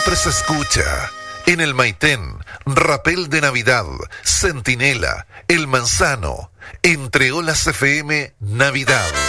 siempre se escucha. En el Maitén, Rapel de Navidad, Centinela, El Manzano, entre Olas FM, Navidad.